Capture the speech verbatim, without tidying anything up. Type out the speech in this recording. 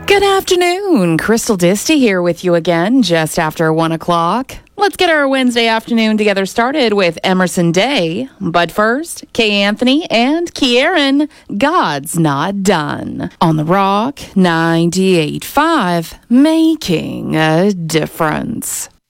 Good afternoon. Crystal Disty here with you again just after one o'clock. Let's get our Wednesday afternoon together started with Emerson Day. But first, Kay Anthony and Kieran, God's Not Done. On the Rock ninety-eight point five, making a difference.